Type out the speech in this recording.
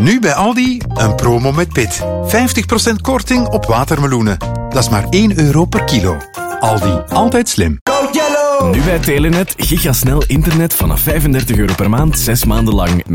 Nu bij Aldi een promo met pit. 50% korting op watermeloenen. Dat is maar €1 per kilo. Aldi, altijd slim. Nu bij Telenet, gigasnel internet vanaf €35 per maand, 6 maanden lang.